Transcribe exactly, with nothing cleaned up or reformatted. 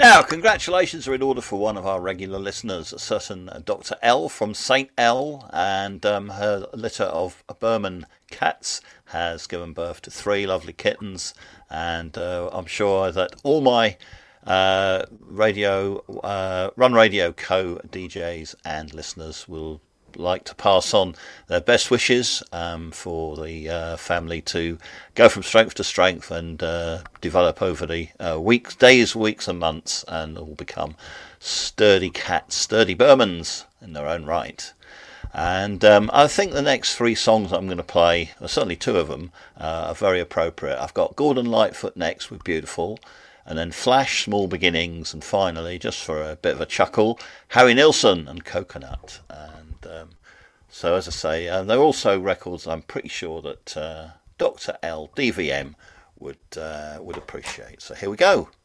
Now, congratulations are in order for one of our regular listeners, a certain Doctor L from Saint L, and um, her litter of Burman cats has given birth to three lovely kittens, and uh, I'm sure that all my uh, radio, uh, Run Radio co-D Js and listeners will like to pass on their best wishes um, for the uh, family to go from strength to strength and uh, develop over the uh, weeks, days, weeks and months, and all become sturdy cats, sturdy Burmans in their own right. And um, I think the next three songs I'm going to play, or certainly two of them, uh, are very appropriate. I've got Gordon Lightfoot next with Beautiful, and then Flash, Small Beginnings, and finally, just for a bit of a chuckle, Harry Nilsson and Coconut. And um, so, as I say, uh, they're also records I'm pretty sure that uh, Doctor L, D V M, would uh, would appreciate. So here we go.